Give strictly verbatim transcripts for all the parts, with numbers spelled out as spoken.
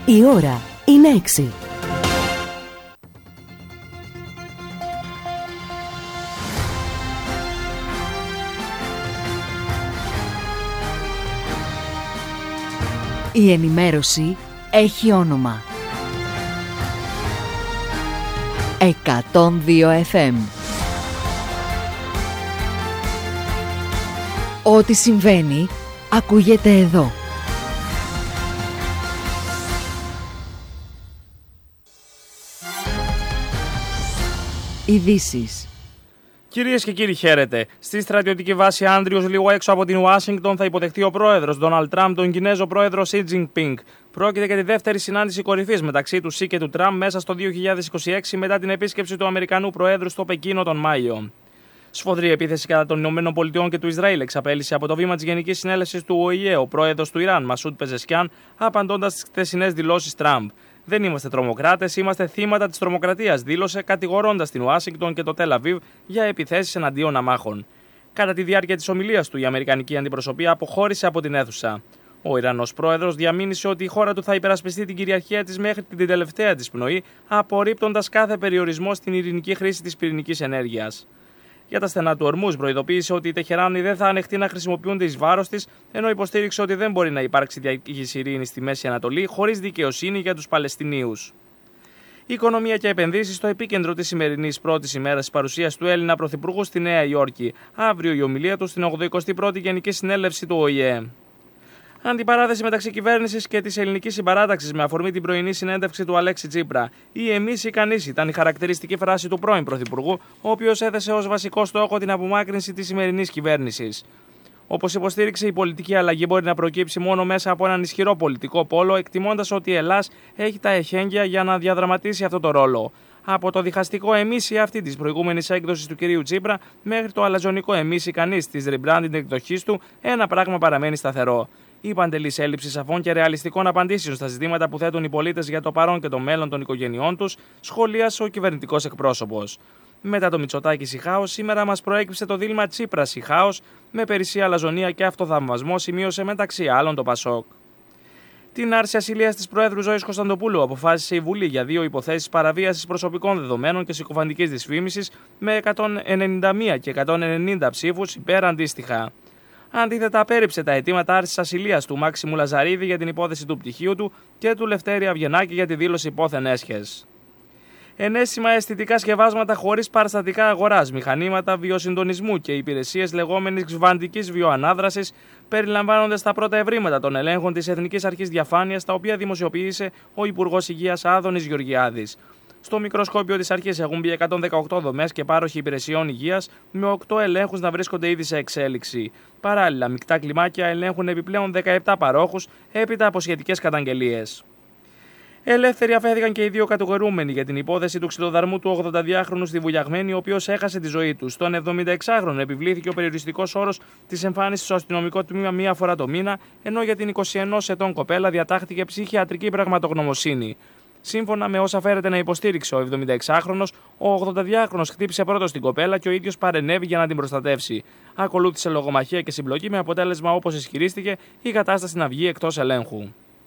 Η ώρα είναι έξι. Η ενημέρωση έχει όνομα. εκατόν δύο εφ εμ. Ό,τι συμβαίνει ακούγεται εδώ. Ειδήσεις. Κυρίες και κύριοι, χαίρετε. Στη στρατιωτική βάση Άντριος, λίγο έξω από την Ουάσιγκτον, θα υποδεχτεί ο πρόεδρος Ντόναλντ Τραμπ τον Κινέζο πρόεδρο Σι Τζινπίνγκ. Πρόκειται για τη δεύτερη συνάντηση κορυφής μεταξύ του Σι και του Τραμπ μέσα στο δύο χιλιάδες είκοσι έξι μετά την επίσκεψη του Αμερικανού Προέδρου στο Πεκίνο τον Μάιο. Σφοδρή επίθεση κατά των ΗΠΑ και του Ισραήλ εξαπέλυσε από το βήμα της Γενικής Συνέλευσης του Ο Η Ε ο πρόεδρος του Ιράν, Μασούντ Πεζεσκιάν, απαντώντας στις χθεσινές δηλώσεις Τραμπ. Δεν είμαστε τρομοκράτες, είμαστε θύματα της τρομοκρατίας, δήλωσε, κατηγορώντας την Ουάσιγκτον και το Τελ Αβίβ για επιθέσεις εναντίον αμάχων. Κατά τη διάρκεια της ομιλίας του, η Αμερικανική αντιπροσωπεία αποχώρησε από την αίθουσα. Ο Ιρανός πρόεδρος διαμήνυσε ότι η χώρα του θα υπερασπιστεί την κυριαρχία της μέχρι την τελευταία της πνοή, απορρίπτοντας κάθε περιορισμό στην ειρηνική χρήση της πυρηνικής ενέργειας. Για τα στενά του Ορμούζ, προειδοποίησε ότι η Τεχεράνη δεν θα ανεχτεί να χρησιμοποιούνται εις βάρος της, ενώ υποστήριξε ότι δεν μπορεί να υπάρξει διοίκηση ειρήνης στη Μέση Ανατολή χωρίς δικαιοσύνη για τους Παλαιστινίους. Η οικονομία και επενδύσεις στο επίκεντρο της σημερινής πρώτης ημέρας της παρουσίας του Έλληνα Πρωθυπουργού στη Νέα Υόρκη. Αύριο η ομιλία του στην ογδοηκοστή πρώτη Γενική Συνέλευση του Ο Η Ε. Αντιπαράθεση μεταξύ κυβέρνησης και της ελληνικής συμπαράταξης με αφορμή την πρωινή συνέντευξη του Αλέξη Τσίπρα. Η εμείς ή κανείς ήταν η χαρακτηριστική φράση του πρώην Πρωθυπουργού, ο οποίος έθεσε ως βασικό στόχο την απομάκρυνση της σημερινής κυβέρνησης. Όπως υποστήριξε, η πολιτική αλλαγή μπορεί να προκύψει μόνο μέσα από έναν ισχυρό πολιτικό πόλο, εκτιμώντας ότι η Ελλάδα έχει τα εχέγγυα για να διαδραματίσει αυτό το ρόλο. Από το διχαστικό εμείς ή αυτή της προηγούμενης έκδοσης του κυρίου Τσίπρα μέχρι το αλαζονικό εμείς ή κανείς της rebranding εκδοχής του, ένα πράγμα παραμένει σταθερό. Η παντελής έλλειψη σαφών και ρεαλιστικών απαντήσεων στα ζητήματα που θέτουν οι πολίτες για το παρόν και το μέλλον των οικογενειών τους, σχολίασε ο κυβερνητικός εκπρόσωπος. Μετά το Μητσοτάκη χάος, σήμερα μας προέκυψε το δίλημμα Τσίπρας χάος, με περισσία αλαζονία και αυτοθαυμασμό, σημείωσε μεταξύ άλλων το Πασόκ. Την άρση ασυλίας της Προέδρου Ζωής Κωνσταντοπούλου αποφάσισε η Βουλή για δύο υποθέσεις παραβίασης προσωπικών δεδομένων και συκοφαντικής δυσφήμισης με εκατόν ενενήντα μία και εκατόν ενενήντα ψήφους υπέρ αντίστοιχα. Αντίθετα, απέρριψε τα αιτήματα άρσης ασυλίας του Μάξιμου Λαζαρίδη για την υπόθεση του πτυχίου του και του Λευτέρη Αυγενάκη για τη δήλωση υπόθεν έσχες. Ενέσιμα αισθητικά σκευάσματα χωρίς παραστατικά αγοράς, μηχανήματα βιοσυντονισμού και υπηρεσίες λεγόμενης ξβαντικής βιοανάδρασης περιλαμβάνονται στα πρώτα ευρήματα των ελέγχων της Εθνικής Αρχής Διαφάνειας, τα οποία δημοσιοποίησε ο Υπουργός Υγείας Άδωνης Γεωργιάδης. Στο μικροσκόπιο της αρχής έχουν μπει εκατόν δεκαοκτώ δομές και πάροχοι υπηρεσιών υγείας, με οκτώ ελέγχους να βρίσκονται ήδη σε εξέλιξη. Παράλληλα, μεικτά κλιμάκια ελέγχουν επιπλέον δεκαεπτά παρόχους έπειτα από σχετικές καταγγελίες. Ελεύθεροι αφέθηκαν και οι δύο κατηγορούμενοι για την υπόθεση του ξυλοδαρμού του ογδονταδυάχρονου στη Βουλιαγμένη, ο οποίος έχασε τη ζωή του. Στον εβδομηνταεξάχρονο επιβλήθηκε ο περιοριστικός όρος της εμφάνισης στο αστυνομικό τμήμα μία φορά το μήνα, ενώ για την εικοσιενός ετών κοπέλα διατάχθηκε ψυχιατρική πραγματογνωμοσύνη. Σύμφωνα με όσα φέρεται να υποστήριξε ο εβδομηνταεξάχρονος, ο ογδονταδυάχρονος χτύπησε πρώτος την κοπέλα και ο ίδιος παρενέβη για να την προστατεύσει. Ακολούθησε λογομαχία και συμπλοκή με αποτέλεσμα, όπως ισχυρίστηκε, η κατάσταση να βγει εκτός ελέγχου.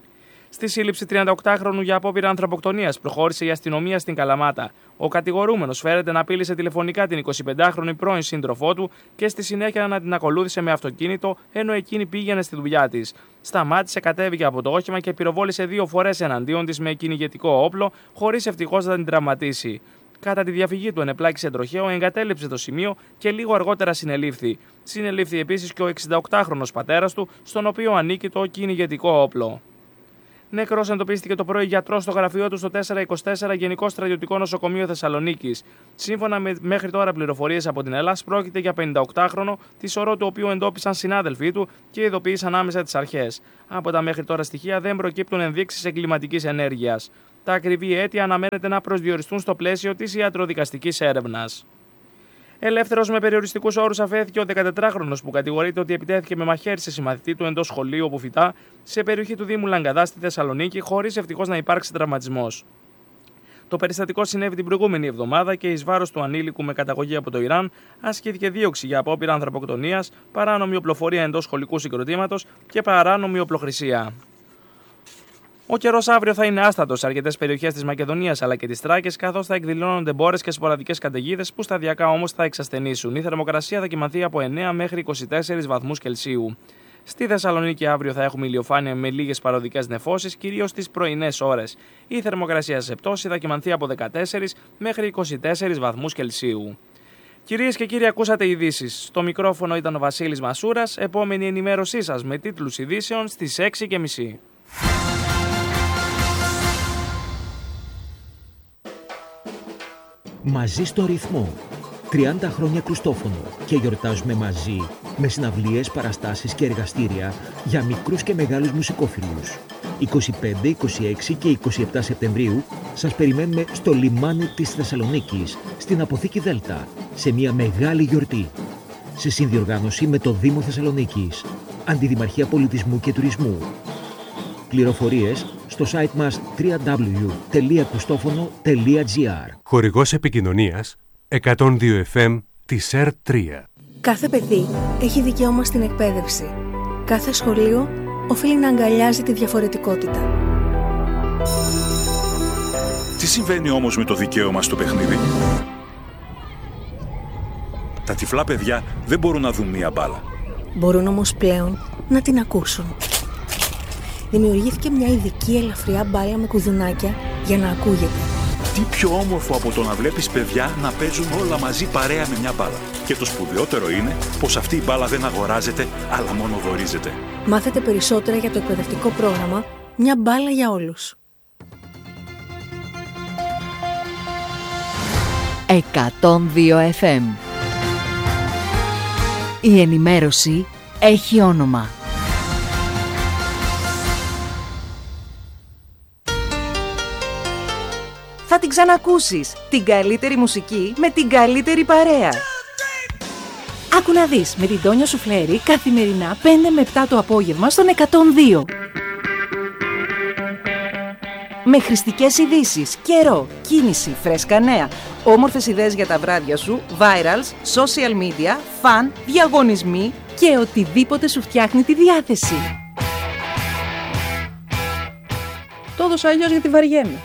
Στη σύλληψη τριανταοκτάχρονου για απόπειρα ανθρωποκτονίας προχώρησε η αστυνομία στην Καλαμάτα. Ο κατηγορούμενος φέρεται να απείλησε τηλεφωνικά την εικοσιπεντάχρονη πρώην σύντροφό του και στη συνέχεια να την ακολούθησε με αυτοκίνητο, ενώ εκείνη πήγαινε στη δουλειά της. Σταμάτησε, κατέβηκε από το όχημα και πυροβόλησε δύο φορές εναντίον της με κυνηγετικό όπλο, χωρίς ευτυχώς να την τραυματίσει. Κατά τη διαφυγή του ενεπλάκησε τροχαίο, εγκατέλειψε το σημείο και λίγο αργότερα συνελήφθη. Συνελήφθη επίσης και ο εξηνταοκτάχρονος πατέρας του, στον οποίο ανήκει το κυνηγετικό όπλο. Νεκρός εντοπίστηκε το πρωί γιατρός στο γραφείο του στο τετρακόσια είκοσι τέσσερα Γενικό Στρατιωτικό Νοσοκομείο Θεσσαλονίκης. Σύμφωνα με μέχρι τώρα πληροφορίες από την Ελλάδα, πρόκειται για πενηνταοκτάχρονο, τη σωρό του οποίου εντόπισαν συνάδελφοί του και ειδοποίησαν άμεσα τις αρχές. Από τα μέχρι τώρα στοιχεία δεν προκύπτουν ενδείξεις εγκληματικής ενέργειας. Τα ακριβή αίτια αναμένεται να προσδιοριστούν στο πλαίσιο της ιατροδικαστικής έρευνας. Ελεύθερος με περιοριστικούς όρους αφέθηκε ο δεκατετράχρονος που κατηγορείται ότι επιτέθηκε με μαχαίρι σε συμμαθητή του εντός σχολείου όπου φοιτά σε περιοχή του Δήμου Λαγκαδά στη Θεσσαλονίκη, χωρίς ευτυχώς να υπάρξει τραυματισμός. Το περιστατικό συνέβη την προηγούμενη εβδομάδα και εις βάρος του ανήλικου με καταγωγή από το Ιράν ασκήθηκε δίωξη για απόπειρα ανθρωποκτονίας, παράνομη οπλοφορία εντός σχολικού συγκροτήματος και παράνομη οπλοχρησία. Ο καιρός αύριο θα είναι άστατος σε αρκετές περιοχές της Μακεδονίας αλλά και της Θράκης, καθώς θα εκδηλώνονται μπόρες και σποραδικές καταιγίδες που σταδιακά όμως θα εξασθενήσουν. Η θερμοκρασία θα κυμανθεί από εννέα μέχρι είκοσι τέσσερις βαθμούς Κελσίου. Στη Θεσσαλονίκη αύριο θα έχουμε ηλιοφάνεια με λίγες παροδικές νεφώσεις, κυρίως στις πρωινές ώρες. Η θερμοκρασία σε πτώση θα κυμανθεί από δεκατέσσερις μέχρι είκοσι τέσσερις βαθμούς Κελσίου. Κυρίες και κύριοι, ακούσατε ειδήσεις. Στο μικρόφωνο ήταν ο Βασίλης Μασούρας. Επόμενη ενημέρωσή σας με τίτλους ειδήσεων στις έξι και μισή. Μαζί στο ρυθμό. τριάντα χρόνια Κρουστόφωνο και γιορτάζουμε μαζί με συναυλίες, παραστάσεις και εργαστήρια για μικρούς και μεγάλους μουσικόφιλους. είκοσι πέντε, είκοσι έξι και είκοσι επτά Σεπτεμβρίου σας περιμένουμε στο λιμάνι της Θεσσαλονίκης, στην Αποθήκη Δέλτα, σε μια μεγάλη γιορτή. Σε συνδιοργάνωση με το Δήμο Θεσσαλονίκης, Αντιδημαρχία Πολιτισμού και Τουρισμού. Πληροφορίες στο site μας double-u double-u double-u τελεία κρουστόφωνο τελεία τζι άρ. Χορηγός επικοινωνίας εκατόν δύο εφ εμ της ΕΡ τρία. Κάθε παιδί έχει δικαίωμα στην εκπαίδευση. Κάθε σχολείο οφείλει να αγκαλιάζει τη διαφορετικότητα. Τι συμβαίνει όμως με το δικαίωμα στο παιχνίδι? Τα τυφλά παιδιά δεν μπορούν να δουν μία μπάλα. Μπορούν όμως πλέον να την ακούσουν. Δημιουργήθηκε μια ειδική ελαφριά μπάλα με κουδουνάκια για να ακούγεται. Τι πιο όμορφο από το να βλέπεις παιδιά να παίζουν όλα μαζί παρέα με μια μπάλα. Και το σπουδαιότερο είναι πως αυτή η μπάλα δεν αγοράζεται, αλλά μόνο δωρίζεται. Μάθετε περισσότερα για το εκπαιδευτικό πρόγραμμα «Μια μπάλα για όλους». εκατόν δύο εφ εμ. Η ενημέρωση έχει όνομα. Θα την ξανακούσεις. Την καλύτερη μουσική με την καλύτερη παρέα. Άκου να δεις με την Τόνια Σουφλέρη καθημερινά πέντε με επτά το απόγευμα στον εκατόν δύο. Με χρηστικές ειδήσεις, καιρό, κίνηση, φρέσκα νέα, όμορφες ιδέες για τα βράδια σου, virals, social media, φαν, διαγωνισμοί και οτιδήποτε σου φτιάχνει τη διάθεση. Το έδωσα αλλιώς γιατί βαριέμαι.